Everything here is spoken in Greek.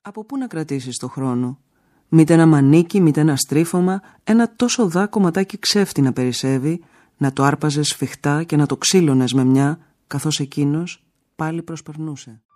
Από πού να κρατήσεις το χρόνο? Μήτε ένα μανίκι, μήτε ένα στρίφωμα, ένα τόσο δά κομματάκι ξέφτη να περισσεύει, να το άρπαζες σφιχτά και να το ξύλωνες με μια, καθώς εκείνος πάλι προσπερνούσε.